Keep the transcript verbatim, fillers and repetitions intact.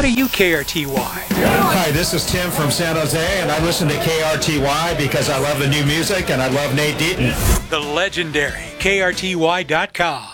How do you K R T Y? Hi, this is Tim from San Jose, and I listen to K R T Y because I love the new music and I love Nate Deaton. The legendary K R T Y dot com.